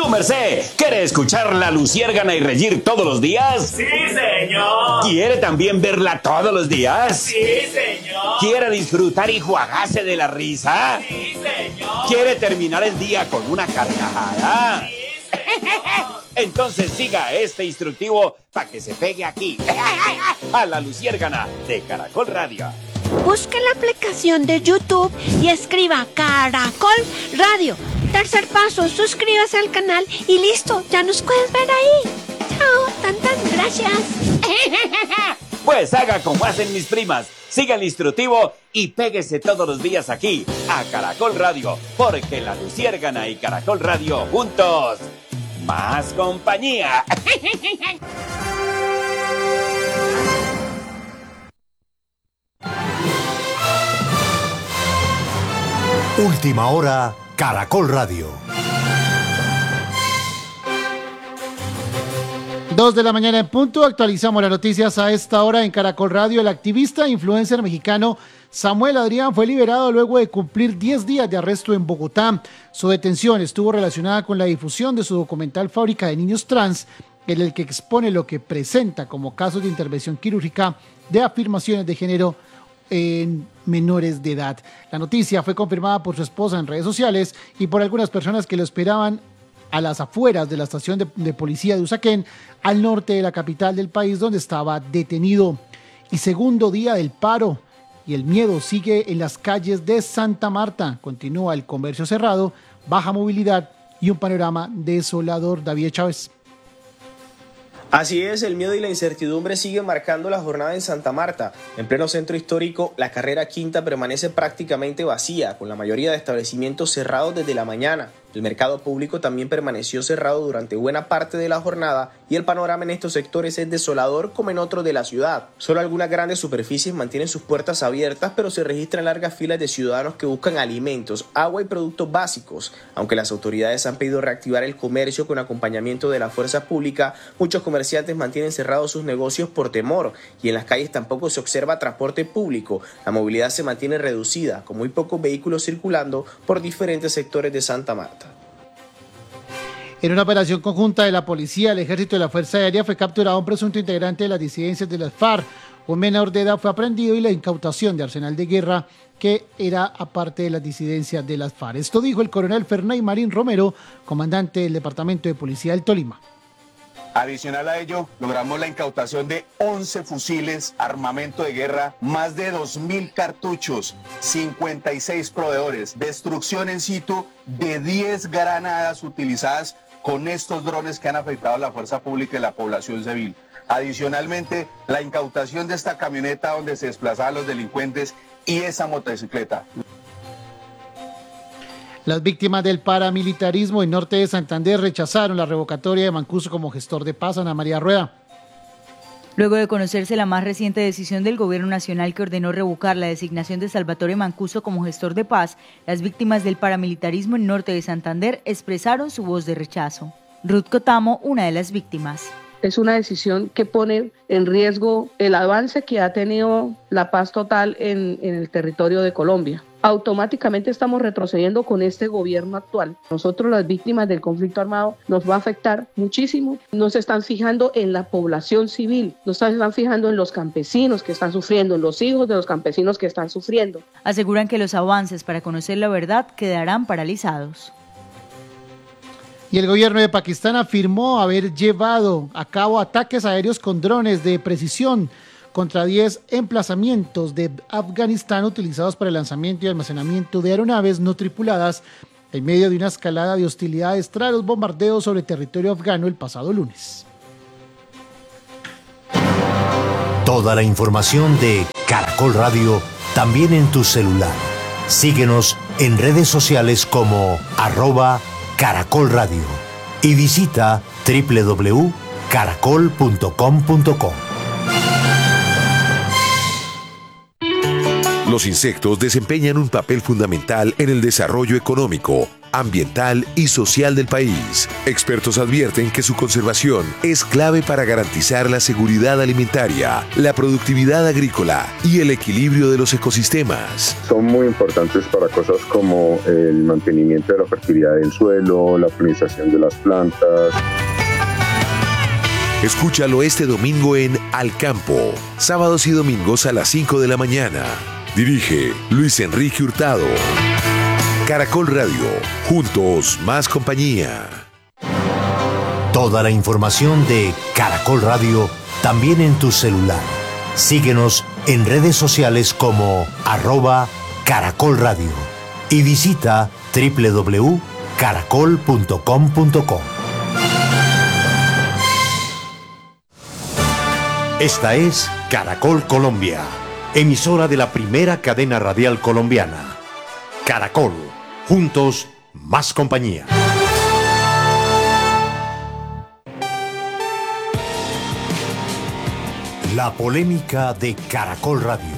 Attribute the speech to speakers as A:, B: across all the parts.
A: ¡Su merced! ¿Quiere escuchar la Luciérgana y reír todos los días?
B: ¡Sí, señor!
A: ¿Quiere también verla todos los días?
B: ¡Sí, señor!
A: ¿Quiere disfrutar y juagarse de la risa?
B: ¡Sí, señor!
A: ¿Quiere terminar el día con una carcajada?
B: ¡Sí, señor!
A: Entonces siga este instructivo para que se pegue aquí, a la Luciérgana de Caracol Radio.
C: Busque la aplicación de YouTube y escriba Caracol Radio. Tercer paso, suscríbase al canal y listo, ya nos puedes ver ahí. Chao, gracias.
A: Pues haga como hacen mis primas, siga el instructivo y péguese todos los días aquí, a Caracol Radio, porque la Luciérgana y Caracol Radio juntos, más compañía.
D: Última hora, Caracol Radio.
E: 2 de la mañana en punto, actualizamos las noticias a esta hora en Caracol Radio. El activista e influencer mexicano Samuel Adrián fue liberado luego de cumplir 10 días de arresto en Bogotá. Su detención estuvo relacionada con la difusión de su documental Fábrica de Niños Trans, en el que expone lo que presenta como casos de intervención quirúrgica de afirmaciones de género en menores de edad. La noticia fue confirmada por su esposa en redes sociales y por algunas personas que lo esperaban a las afueras de la estación de policía de Usaquén, al norte de la capital del país, donde estaba detenido. Y segundo día del paro, y el miedo sigue en las calles de Santa Marta. Continúa el comercio cerrado, baja movilidad y un panorama desolador. David Chávez.
F: Así es, el miedo y la incertidumbre siguen marcando la jornada en Santa Marta. En pleno centro histórico, la carrera quinta permanece prácticamente vacía, con la mayoría de establecimientos cerrados desde la mañana. El mercado público también permaneció cerrado durante buena parte de la jornada y el panorama en estos sectores es desolador como en otros de la ciudad. Solo algunas grandes superficies mantienen sus puertas abiertas, pero se registran largas filas de ciudadanos que buscan alimentos, agua y productos básicos. Aunque las autoridades han pedido reactivar el comercio con acompañamiento de la fuerza pública, muchos comerciantes mantienen cerrados sus negocios por temor y en las calles tampoco se observa transporte público. La movilidad se mantiene reducida, con muy pocos vehículos circulando por diferentes sectores de Santa Marta.
E: En una operación conjunta de la policía, el ejército y la Fuerza Aérea fue capturado un presunto integrante de las disidencias de las FARC. Un menor de edad fue aprendido y la incautación de arsenal de guerra que era aparte de las disidencias de las FARC. Esto dijo el coronel Ferney Marín Romero, comandante del Departamento de Policía del Tolima.
G: Adicional a ello, logramos la incautación de 11 fusiles, armamento de guerra, más de 2.000 cartuchos, 56 proveedores, destrucción en situ de 10 granadas utilizadas con estos drones que han afectado a la fuerza pública y la población civil. Adicionalmente, la incautación de esta camioneta donde se desplazaban los delincuentes y esa motocicleta.
E: Las víctimas del paramilitarismo en norte de Santander rechazaron la revocatoria de Mancuso como gestor de paz. Ana María Rueda.
H: Luego de conocerse la más reciente decisión del Gobierno Nacional que ordenó revocar la designación de Salvatore Mancuso como gestor de paz, las víctimas del paramilitarismo en norte de Santander expresaron su voz de rechazo. Ruth Cotamo, una de las víctimas.
I: Es una decisión que pone en riesgo el avance que ha tenido la paz total en el territorio de Colombia. Automáticamente estamos retrocediendo con este gobierno actual. Nosotros, las víctimas del conflicto armado, nos va a afectar muchísimo. No se están fijando en la población civil, no se están fijando en los campesinos que están sufriendo, en los hijos de los campesinos que están sufriendo.
H: Aseguran que los avances para conocer la verdad quedarán paralizados.
E: Y el gobierno de Pakistán afirmó haber llevado a cabo ataques aéreos con drones de precisión contra 10 emplazamientos de Afganistán utilizados para el lanzamiento y almacenamiento de aeronaves no tripuladas en medio de una escalada de hostilidades tras los bombardeos sobre territorio afgano el pasado lunes.
D: Toda la información de Caracol Radio también en tu celular. Síguenos en redes sociales como @Caracol Radio y visita www.caracol.com.co.
J: Los insectos desempeñan un papel fundamental en el desarrollo económico. ambiental y social del país. Expertos advierten que su conservación es clave para garantizar la seguridad alimentaria, la productividad agrícola y el equilibrio de los ecosistemas.
K: Son muy importantes para cosas como el mantenimiento de la fertilidad del suelo, la polinización de las plantas.
J: Escúchalo este domingo en Al Campo, sábados y domingos a las 5 de la mañana. Dirige Luis Enrique Hurtado. Caracol Radio, juntos más compañía.
D: Toda la información de Caracol Radio también en tu celular. Síguenos en redes sociales como @Caracol Radio y visita www.caracol.com.co. Esta es Caracol Colombia, emisora de la primera cadena radial colombiana. Caracol, juntos más compañía. La polémica de Caracol Radio.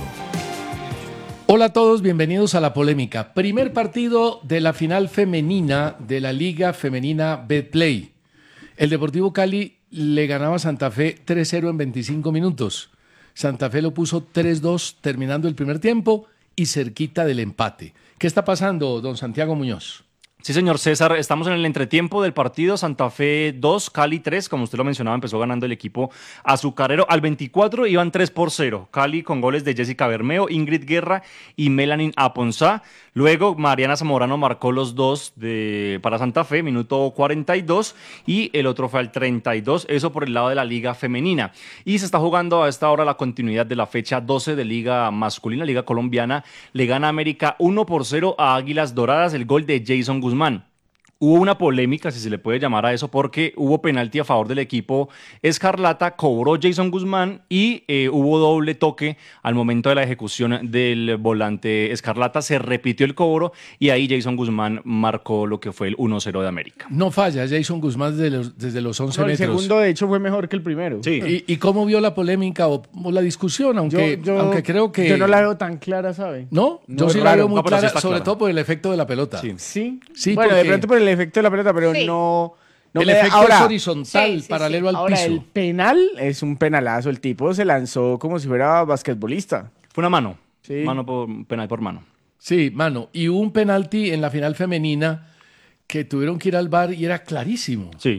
L: Hola a todos, bienvenidos a La Polémica. Primer partido de la final femenina de la Liga Femenina Betplay. El Deportivo Cali le ganaba a Santa Fe 3-0 en 25 minutos. Santa Fe lo puso 3-2 terminando el primer tiempo y cerquita del empate. ¿Qué está pasando, don Santiago Muñoz?
M: Sí, señor César, estamos en el entretiempo del partido. Santa Fe 2, Cali 3, como usted lo mencionaba, empezó ganando el equipo azucarero. Al 24 iban 3-0. Cali con goles de Jessica Bermeo, Ingrid Guerra y Melanie Aponzá. Luego Mariana Zamorano marcó los dos para Santa Fe, minuto 42, y el otro fue al 32, eso por el lado de la Liga Femenina. Y se está jugando a esta hora la continuidad de la fecha 12 de Liga Masculina, Liga Colombiana. Le gana América 1-0 a Águilas Doradas, el gol de Jason Guzmán. Hubo una polémica, si se le puede llamar a eso, porque hubo penalti a favor del equipo Escarlata, cobró Jason Guzmán y hubo doble toque al momento de la ejecución del volante Escarlata. Se repitió el cobro y ahí Jason Guzmán marcó lo que fue el 1-0 de América.
L: No falla Jason Guzmán desde los 11 metros.
N: El segundo, de hecho, fue mejor que el primero.
M: Sí.
L: ¿Y cómo vio la polémica o la discusión? Aunque creo que...
N: Yo no la veo tan clara, ¿sabe?
L: ¿No? Yo sí la veo muy clara, sobre todo por el efecto de la pelota.
N: Sí.
L: Bueno,
N: porque... de pronto por el efecto de la pelota, pero no
L: el efecto es horizontal, paralelo al piso.
N: El penal es un penalazo. El tipo se lanzó como si fuera basquetbolista.
M: Fue una mano.
N: Sí.
M: Penal por mano.
L: Sí, mano. Y hubo un penalti en la final femenina que tuvieron que ir al VAR y era clarísimo.
M: Sí,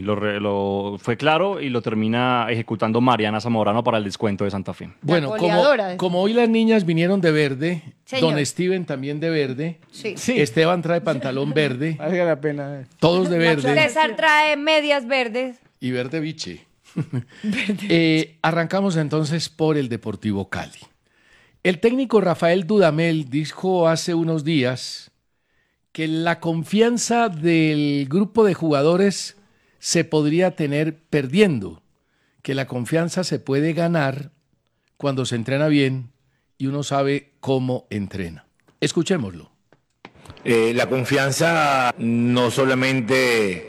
M: fue claro y lo termina ejecutando Mariana Zamorano para el descuento de Santa Fe.
L: Bueno, como hoy las niñas vinieron de verde,
C: señor.
L: Don Steven también de verde,
C: Sí.
L: Esteban trae pantalón verde,
N: Valga la pena.
L: todos de verde.
C: César trae medias verdes.
L: Y verde biche. Arrancamos entonces por el Deportivo Cali. El técnico Rafael Dudamel dijo hace unos días que la confianza del grupo de jugadores se podría tener perdiendo, que la confianza se puede ganar cuando se entrena bien y uno sabe cómo entrena. Escuchémoslo.
O: La confianza no solamente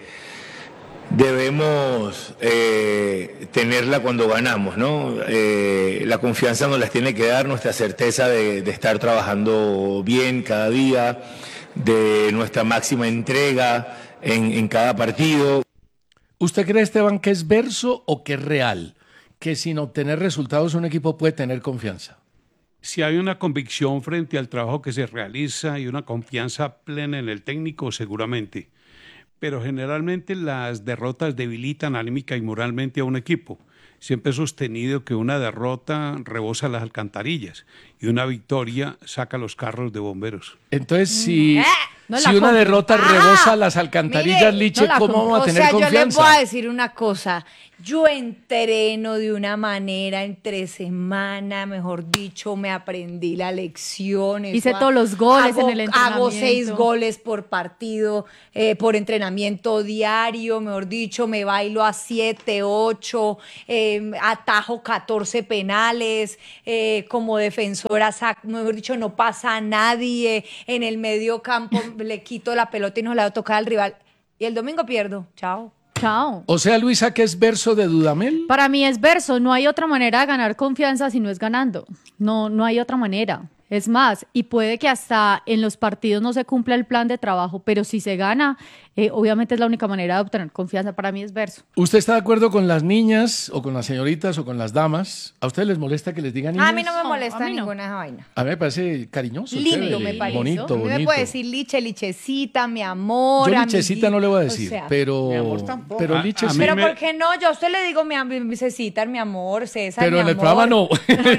O: debemos tenerla cuando ganamos, ¿no? La confianza nos la tiene que dar nuestra certeza de estar trabajando bien cada día, de nuestra máxima entrega en cada partido.
L: ¿Usted cree, Esteban, que es verso o que es real? Que sin obtener resultados un equipo puede tener confianza.
P: Si hay una convicción frente al trabajo que se realiza y una confianza plena en el técnico, seguramente. Pero generalmente las derrotas debilitan anímica y moralmente a un equipo. Siempre he sostenido que una derrota rebosa las alcantarillas y una victoria saca los carros de bomberos.
L: Entonces, si una derrota rebosa las alcantarillas,
C: Mire,
L: Liche, ¿cómo vamos a tener confianza?
C: Yo les voy a decir una cosa. Yo entreno de una manera entre semana, mejor dicho, me aprendí la lección.
Q: Hice todos los goles en el entrenamiento.
C: Hago 6 goles por partido, por entrenamiento diario, mejor dicho, me bailo a 7, 8, atajo 14 penales, como defensora, mejor dicho, no pasa a nadie, en el medio campo le quito la pelota y no la voy a tocar al rival. Y el domingo pierdo. Chao.
L: O sea, Luisa, ¿qué es verso de Dudamel?
Q: Para mí es verso. No hay otra manera de ganar confianza si no es ganando. No hay otra manera. Es más, y puede que hasta en los partidos no se cumpla el plan de trabajo, pero si se gana, obviamente es la única manera de obtener confianza. Para mí es verso.
L: ¿Usted está de acuerdo con las niñas o con las señoritas o con las damas? ¿A ustedes les molesta que les digan niñas?
R: A mí no me molesta ninguna esa vaina.
L: A mí me parece cariñoso.
R: Lindo
L: chévere,
R: me parece.
L: bonito,
R: A mí me
L: bonito.
R: puede decir liche, lichecita, mi amor.
L: Yo lichecita no le voy a decir,
R: o sea,
L: pero liche sí.
R: Pero ¿por qué no? Yo a usted le digo mi Cecita, mi amor, César,
L: Pero
R: mi
L: en el
R: amor.
L: programa no.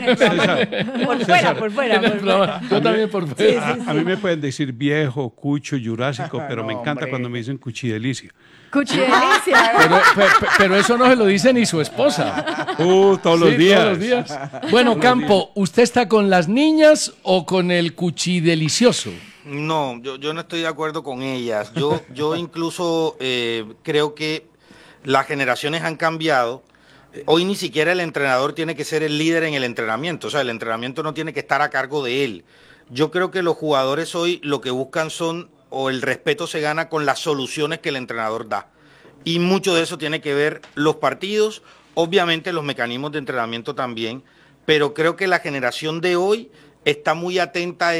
R: Por fuera, por fuera.
L: En el programa, yo también por fuera.
P: A mí me pueden decir viejo, cucho, jurásico, pero me encanta cuando me dicen cuchidelicia.
Q: Cuchidelicia.
L: Pero eso no se lo dice ni su esposa.
P: Todos los
L: Sí,
P: días.
L: todos los días. Bueno, Campo, ¿usted está con las niñas o con el cuchidelicioso?
S: No, yo no estoy de acuerdo con ellas. Yo incluso creo que las generaciones han cambiado. Hoy ni siquiera el entrenador tiene que ser el líder en el entrenamiento. O sea, el entrenamiento no tiene que estar a cargo de él. Yo creo que los jugadores hoy lo que buscan son, o el respeto se gana con las soluciones que el entrenador da. Y mucho de eso tiene que ver los partidos, obviamente los mecanismos de entrenamiento también, pero creo que la generación de hoy está muy atenta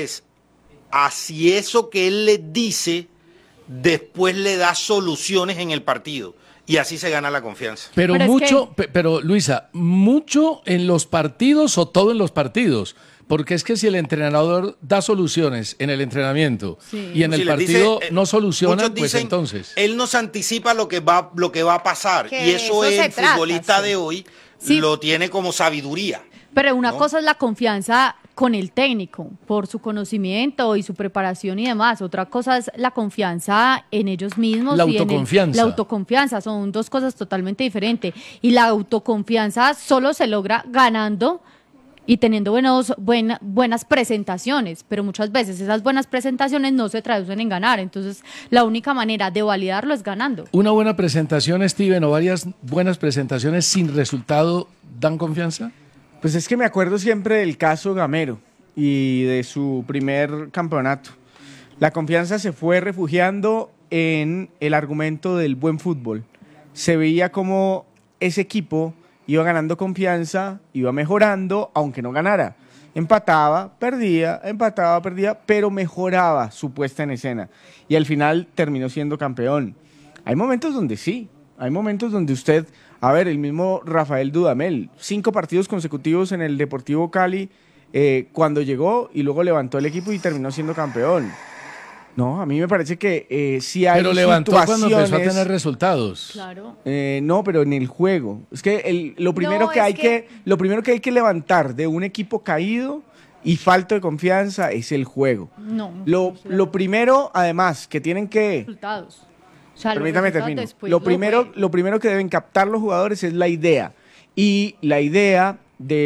S: a si eso que él les dice después le da soluciones en el partido. Y así se gana la confianza.
L: Pero mucho, pero Luisa, ¿mucho en los partidos o todo en los partidos? Porque es que si el entrenador da soluciones en el entrenamiento y en el partido no soluciona,
S: muchos
L: pues
S: dicen,
L: entonces.
S: Él nos anticipa lo que va a pasar.
Q: Que
S: Y eso
Q: eso se
S: el
Q: trata,
S: futbolista
Q: sí.
S: de hoy
Q: Sí.
S: lo tiene como sabiduría.
Q: Pero una
S: ¿no?
Q: cosa es la confianza con el técnico, por su conocimiento y su preparación y demás. Otra cosa es la confianza en ellos mismos.
L: La
Q: y
L: autoconfianza.
Q: la autoconfianza, son dos cosas totalmente diferentes. Y la autoconfianza solo se logra ganando y teniendo buenas presentaciones, pero muchas veces esas buenas presentaciones no se traducen en ganar. Entonces, la única manera de validarlo es ganando.
L: ¿Una buena presentación, Steven, o varias buenas presentaciones sin resultado dan confianza?
N: Pues es que me acuerdo siempre del caso Gamero y de su primer campeonato. La confianza se fue refugiando en el argumento del buen fútbol. Se veía como ese equipo iba ganando confianza, iba mejorando, aunque no ganara. Empataba, perdía, pero mejoraba su puesta en escena. Y al final terminó siendo campeón. Hay momentos donde sí, hay momentos donde usted... A ver, el mismo Rafael Dudamel, 5 partidos consecutivos en el Deportivo Cali cuando llegó y luego levantó el equipo y terminó siendo campeón. No, a mí me parece que sí hay
L: Pero levantó cuando empezó a
N: situaciones-
L: tener resultados.
Q: Claro.
N: no, pero en el juego. Es que lo primero que hay que levantar de un equipo caído y falta de confianza es el juego.
Q: No.
N: Lo primero, además, que tienen que...
Q: Resultados. O sea, los
N: Permítame
Q: resultados
N: termino.
Q: después
N: Lo primero que deben captar los jugadores es la idea. Y la idea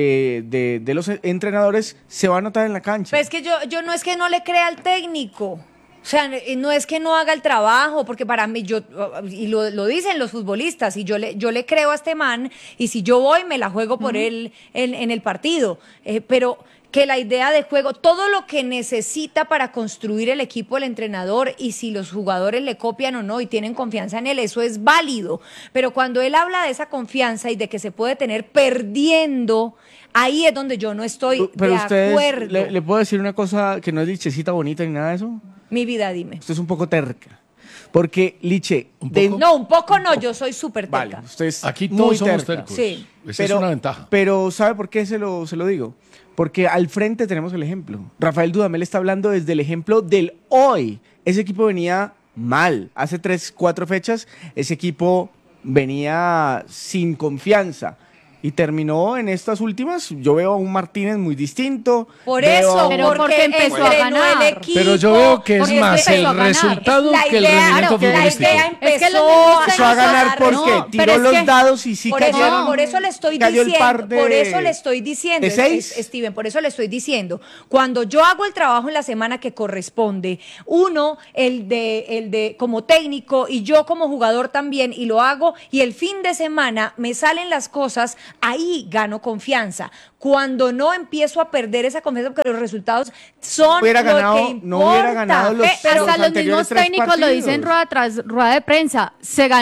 N: de los entrenadores se va a notar en la cancha.
R: Pero es que yo no es que no le crea al técnico. O sea, no es que no haga el trabajo, porque para mí, y lo dicen los futbolistas, y yo le creo a este man, y si yo voy, me la juego por él en el partido. Pero que la idea de juego, todo lo que necesita para construir el equipo del entrenador, y si los jugadores le copian o no y tienen confianza en él, eso es válido. Pero cuando él habla de esa confianza y de que se puede tener perdiendo, ahí es donde yo no estoy
N: Pero
R: de
N: ustedes,
R: acuerdo.
N: ¿le puedo decir una cosa que no es lichecita bonita ni nada de eso?
R: Mi vida, dime.
N: Usted es un poco terca. Porque, Liche...
R: No, un poco no, yo soy súper terca.
N: Vale, usted es
L: Aquí
N: muy
L: todos somos
N: terca.
L: tercos.
R: Sí.
L: Esa es una ventaja.
N: Pero ¿sabe por qué se lo digo? Porque al frente tenemos el ejemplo. Rafael Dudamel está hablando desde el ejemplo del hoy. Ese equipo venía mal. Hace 3-4 fechas ese equipo venía sin confianza. Y terminó en estas últimas. Yo veo a un Martínez muy distinto.
R: Por
N: veo
R: eso,
N: a un-
Q: Pero porque empezó a ganar.
R: el equipo.
L: Pero yo veo que es
Q: porque
L: más
Q: empezó
L: el
Q: a ganar.
L: resultado
R: La
L: que el
R: idea-
L: rendimiento
R: claro, la
L: futbolístico.
R: idea empezó
Q: Es que los
R: a
N: Empezó a ganar porque
Q: No, pero
N: tiró
Q: es
N: los
Q: que-
N: dados y sí
R: Por eso,
N: cayeron.
R: por eso le estoy
N: cayó el
R: diciendo,
N: par de-
R: por eso le estoy diciendo,
N: de 6.
R: Steven, por eso le estoy diciendo, cuando yo hago el trabajo en la semana que corresponde, uno, el de como técnico y yo como jugador también, y lo hago, y el fin de semana me salen las cosas, ahí gano confianza. Cuando no, empiezo a perder esa confianza porque los resultados son
N: Hubiera
R: lo
N: ganado-
R: que importa.
N: no hubiera ganado los-
Q: Hasta los
N: anteriores
Q: mismos
N: 3
Q: técnicos lo dicen
N: partidos.
Q: rueda tras rueda de prensa. Se ganó.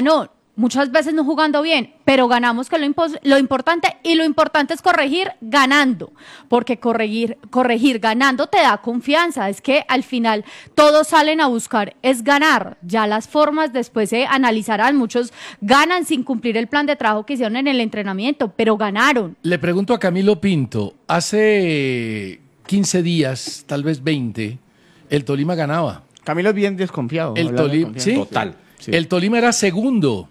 Q: muchas veces no jugando bien, pero ganamos, que es lo importante, y lo importante es corregir ganando, porque corregir ganando te da confianza. Es que al final todos salen a buscar es ganar, ya las formas después se analizarán. Muchos ganan sin cumplir el plan de trabajo que hicieron en el entrenamiento, pero ganaron.
L: Le pregunto a Camilo Pinto, hace 15 días, tal vez 20, el Tolima ganaba.
N: Camilo es bien desconfiado.
L: El Tolima, ¿sí?
T: Total.
L: Sí. El Tolima era segundo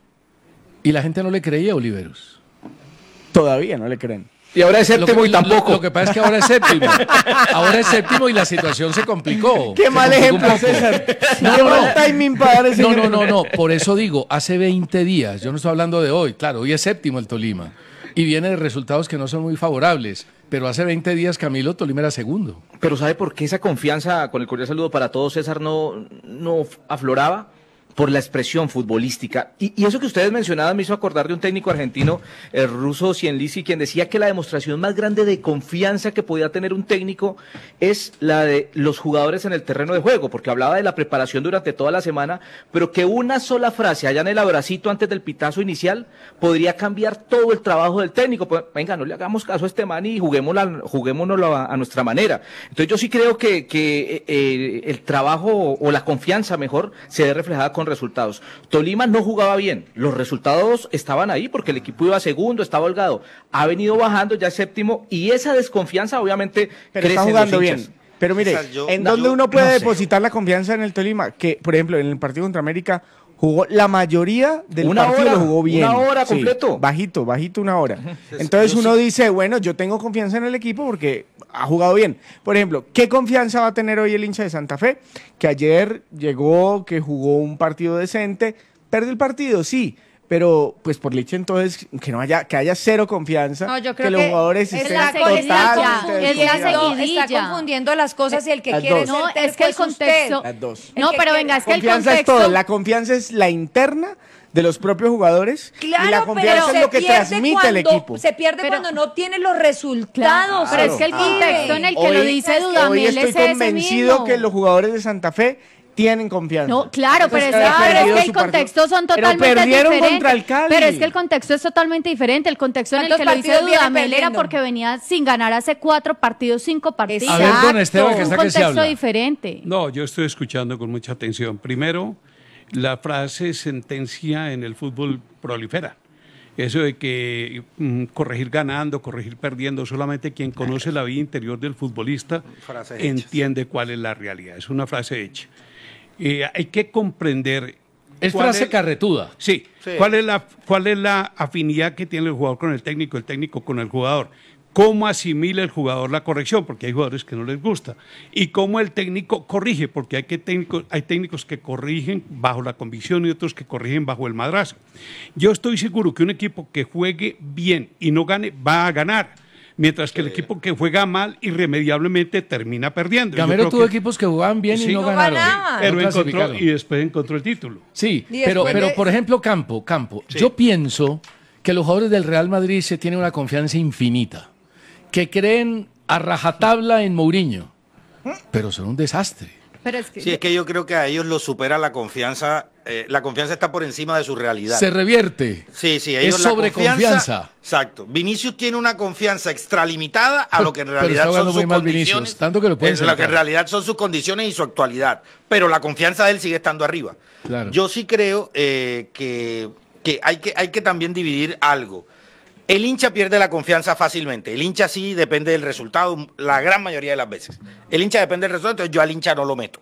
L: y la gente no le creía a Oliveros.
N: Todavía no le creen.
T: Y ahora es séptimo y tampoco.
L: Lo que pasa es que ahora es séptimo. Ahora es séptimo y la situación se complicó.
N: Qué mal ejemplo, César.
L: No.
N: Timing para dar ese ejemplo.
L: No. Por eso digo, hace 20 días. Yo no estoy hablando de hoy. Claro, hoy es séptimo el Tolima. Y viene de resultados que no son muy favorables. Pero hace 20 días, Camilo, Tolima era segundo.
T: Pero ¿sabe por qué esa confianza, con el cordial saludo para todos, César, no afloraba? Por la expresión futbolística. Y eso que ustedes mencionaban me hizo acordar de un técnico argentino, el ruso Cienlisi, quien decía que la demostración más grande de confianza que podía tener un técnico es la de los jugadores en el terreno de juego, porque hablaba de la preparación durante toda la semana, pero que una sola frase allá en el abracito antes del pitazo inicial podría cambiar todo el trabajo del técnico. Pues, venga, no le hagamos caso a este man y juguémonoslo a nuestra manera. Entonces yo sí creo que el trabajo o la confianza mejor se ve reflejada con resultados. Tolima no jugaba bien, los resultados estaban ahí porque el equipo iba segundo, estaba holgado, ha venido bajando, ya es séptimo, y esa desconfianza obviamente
N: pero está jugando bien. Pero mire, ¿en dónde uno puede depositar la confianza en el Tolima? Que, por ejemplo, en el partido contra América jugó la mayoría del partido, lo jugó bien.
T: Una hora completo.
N: Bajito, una hora. Entonces uno dice, bueno, yo tengo confianza en el equipo porque ha jugado bien. Por ejemplo, ¿qué confianza va a tener hoy el hincha de Santa Fe? Que ayer llegó, que jugó un partido decente, perdió el partido, sí, pero pues por leche entonces que haya cero confianza,
R: no, yo creo
N: que los jugadores estén
Q: totalmente
R: está confundiendo las cosas y el que quiere
Q: no, es que el contexto
N: las dos.
Q: No, pero venga, es que el
N: contexto es todo, la confianza es la interna de los propios jugadores,
R: claro,
N: y la confianza es lo que transmite el equipo.
R: Se pierde cuando no tiene los resultados.
Q: Pero es que el contexto en el que lo dice Dudamel es ese mismo.
N: Estoy convencido que los jugadores de Santa Fe tienen confianza.
Q: No, claro, pero es que el contexto son totalmente diferentes.
N: Contra el Cali.
Q: Pero es que el contexto es totalmente diferente. El contexto en el que lo dice Dudamel era porque venía sin ganar hace 4 partidos, 5 partidos.
L: A ver, don Esteban, que está que se habla.
Q: Un contexto diferente.
P: No, yo estoy escuchando con mucha atención. Primero, la frase sentencia en el fútbol prolifera. Eso de que corregir ganando, corregir perdiendo, solamente quien conoce la vida interior del futbolista entiende cuál es la realidad. Es una frase hecha. Hay que comprender...
L: Es frase carretuda.
P: Sí. ¿Cuál es la afinidad que tiene el jugador con el técnico con el jugador? Cómo asimila el jugador la corrección, porque hay jugadores que no les gusta, y cómo el técnico corrige, porque hay técnicos que corrigen bajo la convicción y otros que corrigen bajo el madrazo. Yo estoy seguro que un equipo que juegue bien y no gane, va a ganar, mientras que el equipo que juega mal irremediablemente termina perdiendo.
L: Gamero tuvo equipos que jugaban bien y no ganaron.
P: Pero y después encontró el título.
L: Sí, pero por ejemplo, Campo, yo pienso que los jugadores del Real Madrid se tienen una confianza infinita, que creen a rajatabla en Mourinho, pero son un desastre.
Q: Pero es que...
S: Sí, es que yo creo que a ellos los supera la confianza. La confianza está por encima de su realidad.
L: Se revierte.
S: Sí, ellos
L: es sobreconfianza.
S: Exacto. Vinicius tiene una confianza extralimitada a lo que en realidad son sus condiciones.
L: Tanto que lo pueden
S: lo que en realidad son sus condiciones y su actualidad. Pero la confianza de él sigue estando arriba.
L: Claro.
S: Yo sí creo que hay que también dividir algo. El hincha pierde la confianza fácilmente. El hincha sí depende del resultado la gran mayoría de las veces. El hincha depende del resultado, entonces yo al hincha no lo meto.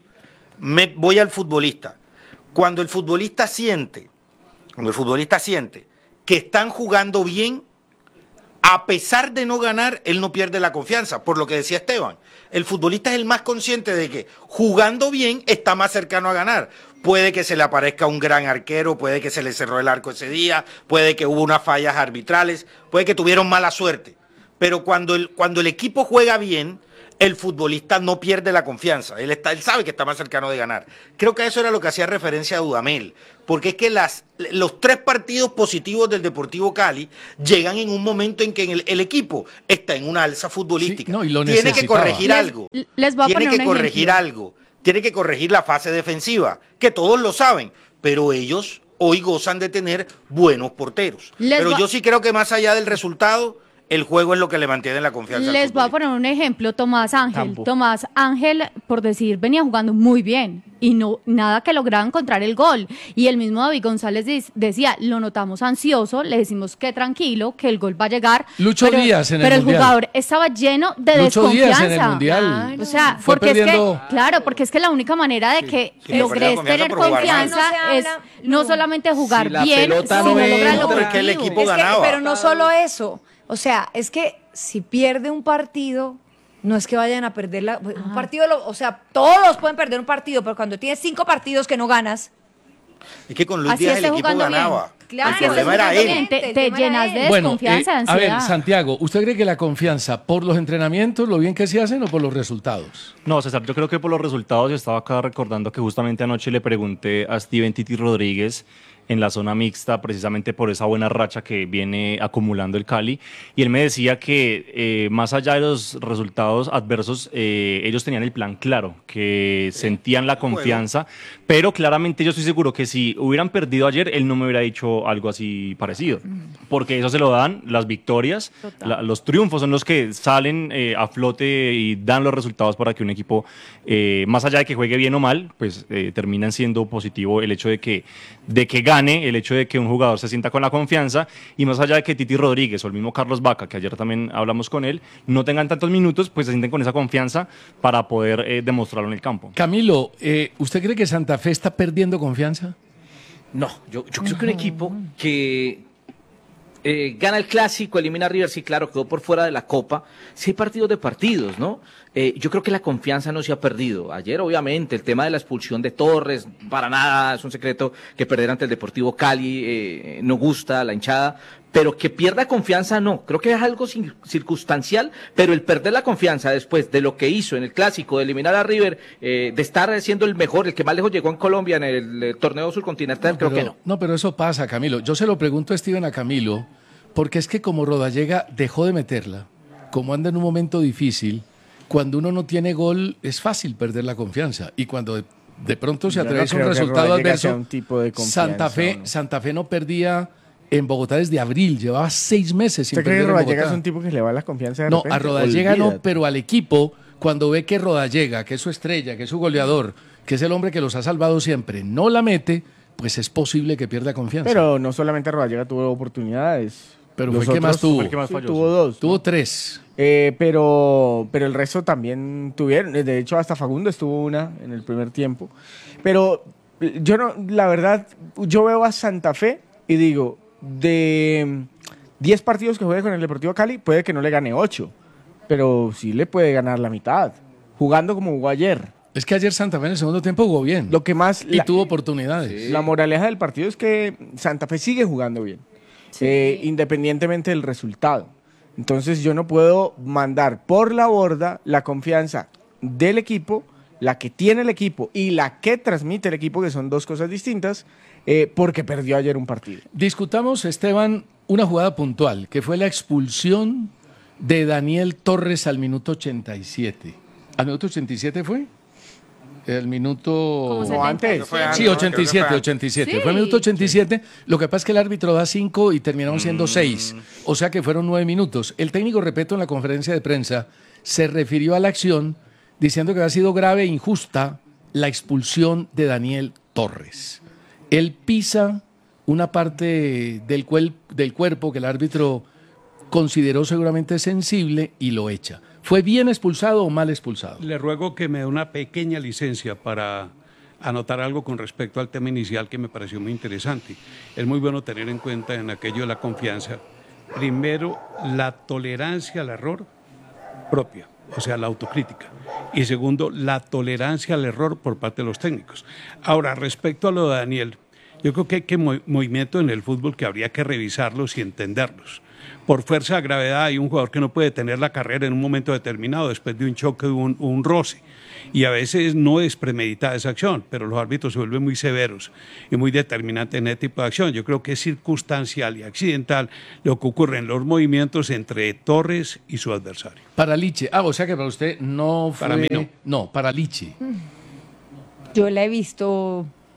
S: Voy al futbolista. Cuando el futbolista siente que están jugando bien, a pesar de no ganar, él no pierde la confianza. Por lo que decía Esteban, el futbolista es el más consciente de que jugando bien está más cercano a ganar. Puede que se le aparezca un gran arquero, puede que se le cerró el arco ese día, puede que hubo unas fallas arbitrales, puede que tuvieron mala suerte. Pero cuando el equipo juega bien, el futbolista no pierde la confianza. Él sabe que está más cercano de ganar. Creo que eso era lo que hacía referencia a Dudamel, porque es que los 3 partidos positivos del Deportivo Cali llegan en un momento en que el equipo está en una alza futbolística.
L: Sí, y lo
S: tiene que corregir algo.
Q: Les voy a poner un
S: corregir
Q: ejemplo.
S: algo. Tiene que corregir la fase defensiva, que todos lo saben, pero ellos hoy gozan de tener buenos porteros. Pero yo sí creo que más allá del resultado, el juego es lo que le mantiene la confianza.
Q: Les voy a poner un ejemplo, Tomás Ángel. Tomás Ángel, por decir, venía jugando muy bien y no nada que lograba encontrar el gol. Y el mismo David González decía, lo notamos ansioso, le decimos que tranquilo, que el gol va a llegar.
L: Lucho Díaz en el
Q: Pero el
L: Mundial.
Q: jugador estaba lleno de
L: Lucho
Q: desconfianza.
L: Díaz en el Mundial.
Q: O sea,
L: Fue
Q: porque
L: perdiendo-
Q: es que, claro, porque es que la única manera de que logres tener confianza es no solamente jugar
T: Si la
Q: bien,
T: pelota
Q: sino
T: no
Q: lograr el
T: entra,
Q: objetivo.
T: es que el equipo
R: Es que,
T: ganaba.
R: pero no solo eso. O sea, es que si pierde un partido, no es que vayan a perder un partido. O sea, todos pueden perder un partido, pero cuando tienes 5 partidos que no ganas.
S: Es que con Luis
R: Así
S: Díaz el
R: esté
S: equipo
R: jugando bien.
S: ganaba.
R: Claro,
S: el problema era él.
Q: Te llenas de
L: Bueno,
Q: desconfianza, de
L: a
Q: ansiedad.
L: ver, Santiago, ¿usted cree que la confianza por los entrenamientos, lo bien que se hacen o por los resultados?
M: No, César, yo creo que por los resultados, yo estaba acá recordando que justamente anoche le pregunté a Steven Titi Rodríguez en la zona mixta, precisamente por esa buena racha que viene acumulando el Cali, y él me decía que más allá de los resultados adversos, ellos tenían el plan claro, que sentían la confianza, pero claramente yo estoy seguro que si hubieran perdido ayer, él no me hubiera dicho algo así parecido, porque eso se lo dan las victorias, los triunfos son los que salen a flote y dan los resultados para que un equipo, más allá de que juegue bien o mal, pues terminan siendo positivo el hecho de que gane, el hecho de que un jugador se sienta con la confianza, y más allá de que Titi Rodríguez o el mismo Carlos Vaca, que ayer también hablamos con él, no tengan tantos minutos, pues se sienten con esa confianza para poder demostrarlo en el campo.
L: Camilo, ¿usted cree que Santa Fe está perdiendo confianza?
T: No, yo creo que un equipo que gana el clásico, elimina a River, sí, claro, quedó por fuera de la Copa. Sí hay partidos de partidos, ¿no? Yo creo que la confianza no se ha perdido. Ayer, obviamente, el tema de la expulsión de Torres, para nada es un secreto que perder ante el Deportivo Cali no gusta a la hinchada, pero que pierda confianza no. Creo que es algo circunstancial, pero el perder la confianza después de lo que hizo en el clásico, de eliminar a River, de estar siendo el mejor, el que más lejos llegó en Colombia en el torneo surcontinental, creo que no.
L: No, pero eso pasa, Camilo. Yo se lo pregunto a Steven, a Camilo, porque es que como Rodallega dejó de meterla, como anda en un momento difícil, cuando uno no tiene gol es fácil perder la confianza, y cuando de pronto se
N: Yo no
L: atraviesa un
N: creo que
L: resultado
N: Rodallega sea
L: adverso,
N: un tipo de confianza,
L: Santa Fe no perdía en Bogotá desde abril, llevaba 6 meses sin
N: ¿Usted cree
L: perder
N: que
L: en
N: Rodallega
L: Bogotá.
N: es un tipo que le va la confianza de
L: No,
N: repente?
L: a Rodallega no,
N: Olvídate.
L: pero al equipo, cuando ve que Rodallega, que es su estrella, que es su goleador, que es el hombre que los ha salvado siempre, no la mete, pues es posible que pierda confianza.
N: Pero no solamente Rodallega tuvo oportunidades.
L: Pero
N: Los
L: fue el que más
N: otros-
L: tuvo.
N: fue el que más falló, tuvo 2.
L: Tuvo 3.
N: Pero el resto también tuvieron. De hecho, hasta Facundo estuvo una en el primer tiempo. Pero yo no, la verdad, yo veo a Santa Fe y digo, de 10 partidos que juegue con el Deportivo Cali, puede que no le gane 8. Pero sí le puede ganar la mitad. Jugando como jugó ayer.
L: Es que ayer Santa Fe en el segundo tiempo jugó bien.
N: Lo que más...
L: Y tuvo oportunidades.
N: La moraleja del partido es que Santa Fe sigue jugando bien, independientemente del resultado. Entonces yo no puedo mandar por la borda la confianza del equipo, la que tiene el equipo y la que transmite el equipo, que son dos cosas distintas, porque perdió ayer un partido.
L: Discutamos, Esteban, una jugada puntual, que fue la expulsión de Daniel Torres al minuto 87. ¿Al minuto 87 fue? El minuto...
N: No, antes.
L: Sí, 87, 87.
N: Sí.
L: Fue el minuto 87. Lo que pasa es que el árbitro da 5 y terminaron siendo 6. O sea que fueron 9 minutos. El técnico, repito, en la conferencia de prensa, se refirió a la acción diciendo que había sido grave e injusta la expulsión de Daniel Torres. Él pisa una parte del cuerpo que el árbitro consideró seguramente sensible y lo echa. ¿Fue bien expulsado o mal expulsado?
P: Le ruego que me dé una pequeña licencia para anotar algo con respecto al tema inicial que me pareció muy interesante. Es muy bueno tener en cuenta en aquello de la confianza, primero, la tolerancia al error propia, o sea, la autocrítica. Y segundo, la tolerancia al error por parte de los técnicos. Ahora, respecto a lo de Daniel, yo creo que hay movimientos en el fútbol que habría que revisarlos y entenderlos. Por fuerza de gravedad hay un jugador que no puede tener la carrera en un momento determinado después de un choque, un roce. Y a veces no es premeditada esa acción, pero los árbitros se vuelven muy severos y muy determinantes en ese tipo de acción. Yo creo que es circunstancial y accidental lo que ocurre en los movimientos entre Torres y su adversario.
L: Para Liche. O sea que para usted no fue...
P: Para mí no.
L: No, para Liche.
R: Yo la he visto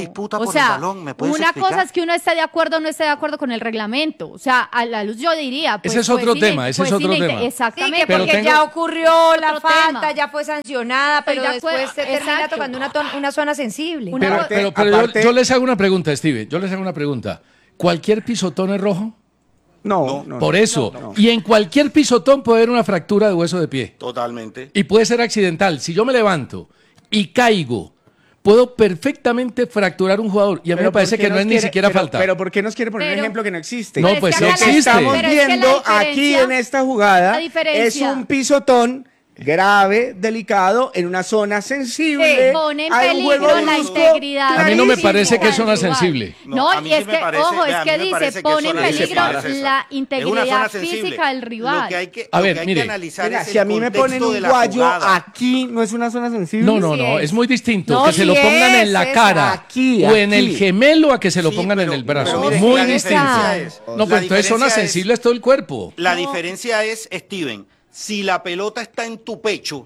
S: disputa
Q: O
S: por
Q: sea,
S: el balón? ¿Me puedes
Q: una
S: explicar?
Q: cosa es que uno esté de acuerdo o no esté de acuerdo con el reglamento. O sea, a la luz yo diría... Pues,
L: Ese es otro tema, ese es otro tema.
Q: Exactamente.
R: Sí, que
L: Pero
R: porque
L: tengo-
R: ya ocurrió la
Q: Otro
R: falta,
Q: tema.
R: ya fue sancionado. nada, pero
Q: Estoy de
R: después
Q: acuerdo,
R: se termina
Q: exacto.
R: tocando una zona sensible.
L: Pero yo les hago una pregunta, Steven. Yo les hago una pregunta. ¿Cualquier pisotón es rojo?
N: No.
L: Por eso.
N: no.
L: Y en cualquier pisotón puede haber una fractura de hueso de pie.
S: Totalmente.
L: Y puede ser accidental. Si yo me levanto y caigo, puedo perfectamente fracturar un jugador. Y a mí me parece que no es ni siquiera falta.
N: Pero ¿por qué nos quiere poner un ejemplo que no existe?
L: No, pues sí
N: Lo que
L: existe.
N: estamos
L: Pero
Q: es que la
N: viendo aquí
Q: diferencia-
N: en esta jugada
Q: la diferencia-
N: es un pisotón grave, delicado, en una zona sensible.
Q: Sí, pone en
N: Hay un
Q: peligro
N: juego
Q: la
N: brusco,
Q: integridad.
L: A mí no me
N: clarísimo.
L: parece que es zona sensible.
Q: No,
S: a mí
Q: y es
S: sí me
Q: que,
S: parece,
Q: ojo,
S: vea,
Q: es
S: a mí
Q: que
S: me
Q: dice,
S: parece que
Q: pone en
S: zona
Q: peligro
S: sensible,
Q: la
S: César. Es una
Q: integridad
S: zona sensible.
Q: física del rival.
S: Lo que hay que,
L: A
S: lo
L: ver,
S: que hay
L: mire.
S: que analizar
N: Venga,
S: es el
N: si a mí me
S: contexto
N: ponen un
S: de la
N: guayo
S: jugada.
N: aquí, ¿no es una zona sensible?
L: No, es muy distinto
R: No,
L: que se lo
R: sí
L: pongan
R: es,
L: en la
R: César.
L: cara
N: Aquí,
L: o en el
N: aquí.
L: gemelo a que se lo pongan en el brazo.
S: pero mire,
L: Muy
S: la
L: distinto.
S: diferencia es-
L: No,
S: la
L: pues entonces zona
S: diferencia es-
L: sensible es todo el cuerpo.
S: La diferencia es, Steven, si la pelota está en tu pecho,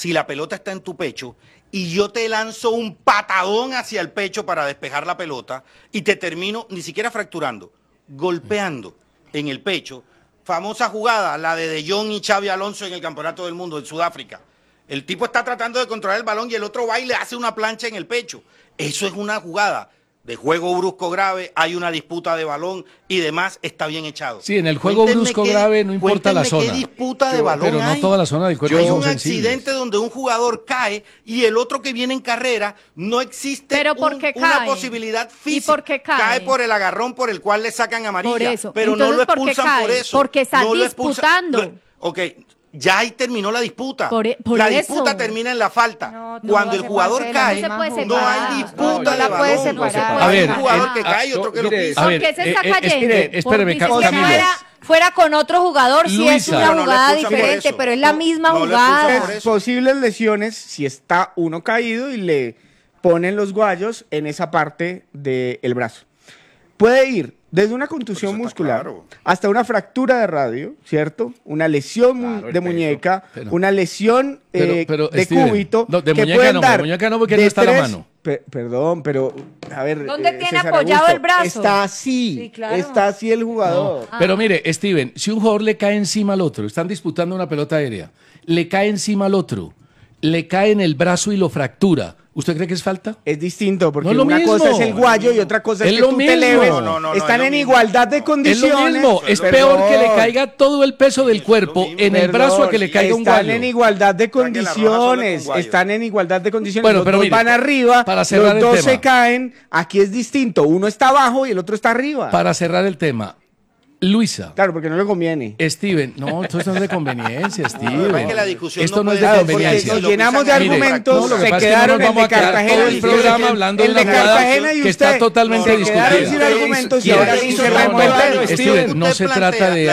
S: y yo te lanzo un patadón hacia el pecho para despejar la pelota y te termino ni siquiera fracturando, golpeando en el pecho. Famosa jugada, la de Jong y Xavi Alonso en el Campeonato del Mundo en Sudáfrica. El tipo está tratando de controlar el balón y el otro va y le hace una plancha en el pecho. Eso es una jugada de juego brusco grave, hay una disputa de balón y demás, está bien echado.
L: Sí, en el juego
S: Cuéntenme
L: brusco
S: qué-
L: grave no importa la
S: cuéntenme
L: zona.
S: ¿Qué disputa de balón
L: Pero no
S: hay?
L: toda la zona del cuerpo
S: Hay
L: son
S: un
L: sensibles.
S: accidente donde un jugador cae y el otro que viene en carrera, no existe
Q: ¿Pero por qué
S: una
Q: cae?
S: posibilidad
Q: ¿Y
S: física.
Q: por qué cae?
S: por el agarrón por el cual le sacan amarilla.
Q: Por eso.
S: Pero no lo
Q: Entonces, ¿por qué
S: expulsan por
Q: cae?
S: eso.
Q: Porque está
S: No lo expulsan.
Q: disputando.
S: Ok, ya ahí terminó la disputa.
Q: Por
S: la
Q: eso.
S: disputa termina en la falta. Cuando el jugador cae,
Q: No se puede
S: no
Q: separar.
S: hay disputa
R: No
S: de
R: la
S: balón.
R: puede separar.
L: A ver,
S: Hay un jugador que cae y otro que lo pisa.
L: a ver,
Q: ¿Por qué se está cayendo?
L: espéreme,
Q: Por
L: Camilo.
R: fuera con otro jugador, sí es
L: Luisa.
R: una
L: Pero
S: no le
R: jugada
S: expulsan por
R: diferente,
S: eso.
R: pero es la misma
S: no le
R: jugada.
S: expulsan por eso.
N: Posibles lesiones si está uno caído y le ponen los guayos en esa parte del brazo. Puede ir desde una contusión muscular hasta una fractura de radio, ¿cierto? Una lesión de muñeca, una lesión
L: Pero,
N: de
L: Steven,
N: cúbito.
L: no, de
N: que
L: muñeca
N: pueden
L: no,
N: dar
L: de muñeca no, porque no
N: de
L: está la
N: 3
L: mano.
N: Perdón, pero a ver.
R: ¿Dónde tiene
N: César
R: apoyado
N: Augusto,
R: el brazo?
N: Está así.
R: Sí, claro.
N: Está así el jugador.
L: Pero mire, Steven, si un jugador le cae encima al otro, están disputando una pelota aérea, le cae encima al otro, le cae en el brazo y lo fractura, ¿usted cree que es falta?
N: Es distinto, porque
L: No es lo
N: una
L: mismo.
N: cosa es el guayo y otra cosa es,
L: Es
N: que
L: lo
N: tú te
L: mismo.
N: eleves.
L: No,
N: Están
S: es
N: en
S: lo
N: igualdad de
L: Es
N: condiciones.
L: lo mismo, es peor que le caiga todo el peso del cuerpo en el brazo a que le caiga un
N: Están
L: guayo.
N: en igualdad de
S: que la roja solo
N: condiciones.
S: con guayo.
N: Están en igualdad de condiciones.
L: Bueno,
N: los
L: pero
N: dos
L: mire,
N: van arriba,
L: para cerrar
N: los
L: el
N: dos
L: tema.
N: se caen. Aquí es distinto. Uno está abajo y el otro está arriba.
L: Para cerrar el tema, Luisa.
N: Claro, porque no le conviene.
L: Steven, no, esto no es de conveniencia, Steven.
S: es que la discusión
L: Esto
S: no
L: no es
S: puede
L: de
S: ser, porque
L: conveniencia.
N: nos llenamos de
L: Mire,
N: argumentos,
L: no, lo que
N: se
L: pasa es que no
N: quedaron
L: nos vamos a
N: el de
L: quedar
N: Cartagena
L: todo
N: y
L: el
N: ustedes
L: programa
N: que-
L: hablando de
N: el
L: una
N: de
L: jugada
N: Cartagena y
L: que está
N: usted
L: totalmente
N: se quedaron sin
L: discutida.
N: argumentos y
L: Mire,
N: ahora sí se remontan.
L: Steven, no se trata de...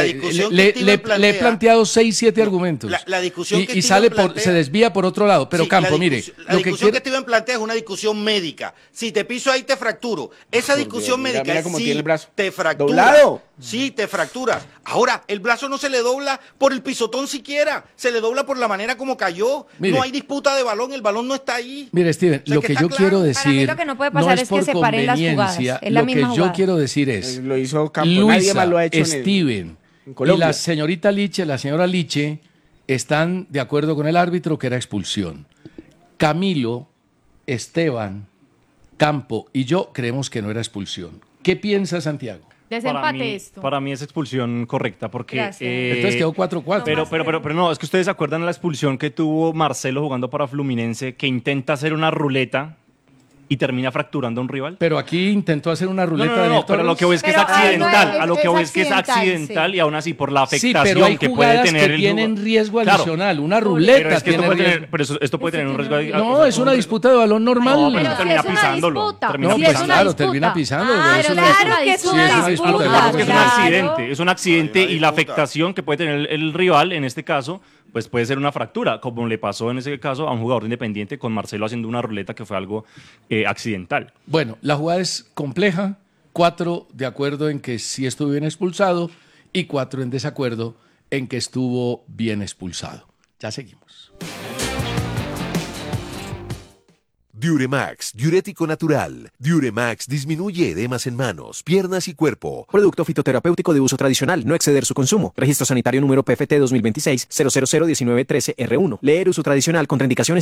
L: Le he planteado 6, 7 argumentos.
S: la discusión que
L: y
S: Steven
L: sale
S: plantea-
L: se desvía por otro lado. Pero
S: Sí,
L: Campo,
S: la
L: mire,
S: La
L: lo que
S: discusión
L: quiero...
S: que Steven plantea es una discusión médica. Si te piso ahí te fracturo. Esa discusión
N: Mira,
S: médica
N: mira
S: es
N: cómo
S: si
N: tiene el brazo.
S: te fracturas.
N: Doblado.
S: Sí, te fracturas. Ahora, el brazo no se le dobla por el pisotón siquiera. Se le dobla por la manera como cayó.
L: Mire.
S: No hay disputa de balón, el balón no está ahí.
L: Mire, Steven,
S: O sea,
L: lo
S: que
L: que
S: está
L: yo
S: claro.
L: quiero
R: Para mí
L: decir
R: lo que no puede pasar es que
L: por
R: separen las jugadas.
L: conveniencia.
R: Es la
L: Lo que
R: misma
L: yo
R: jugada.
L: quiero decir es...
N: Lo hizo Campo. Nadie
L: Luisa,
N: más lo ha hecho en
L: Steven y
N: Colombia.
L: la señorita Liche, la señora Liche, están de acuerdo con el árbitro que era expulsión. Camilo, Esteban, Campo y yo creemos que no era expulsión. ¿Qué piensa Santiago?
Q: Desempate esto.
M: Para mí es expulsión correcta porque...
Q: Gracias.
L: Entonces quedó 4-4.
M: Pero no, es que ustedes se acuerdan de la expulsión que tuvo Marcelo jugando para Fluminense, que intenta hacer una ruleta y termina fracturando a un rival.
L: Pero aquí intentó hacer una ruleta de
M: No, pero lo que voy es que es
R: Pero,
M: accidental.
R: no,
M: a lo que
R: es
M: voy es que es
R: accidental,
M: accidental
R: sí.
M: y aún así por la
L: Sí,
M: afectación
L: pero hay
M: que puede
L: jugadas
M: tener
L: que
M: el
L: tienen
M: jugador.
L: riesgo
M: Claro,
L: adicional. Una
M: pero
L: ruleta
M: es que esto
L: tiene
M: puede
L: riesgo.
M: tener, pero esto puede tener un riesgo.
L: No, es una disputa de balón normal.
M: No, pero
Q: Pero
M: termina
Q: si es una
M: pisándolo.
Q: disputa.
M: Termina
L: No,
Q: Si
L: pues
Q: es una
L: claro,
Q: disputa.
L: termina pisando.
Q: Ah,
L: eso
Q: pero
L: es-
Q: claro que es
L: sí,
Q: una
L: es una
Q: disputa.
L: disputa.
M: Claro que es un
Q: Claro.
M: accidente, es un accidente
S: Hay una
M: y la
S: disputa.
M: afectación que puede tener el rival, en este caso, pues puede ser una fractura, como le pasó en ese caso a un jugador Independiente con Marcelo haciendo una ruleta que fue algo accidental.
L: Bueno, la jugada es compleja. 4 de acuerdo en que sí estuvo bien expulsado y 4 en desacuerdo en que estuvo bien expulsado. Ya seguimos.
J: Diuremax, diurético natural. Diuremax disminuye edemas en manos, piernas y cuerpo.
U: Producto fitoterapéutico de uso tradicional, no exceder su consumo. Registro sanitario número PFT 2026 0001913 R1. Leer uso tradicional, contraindicaciones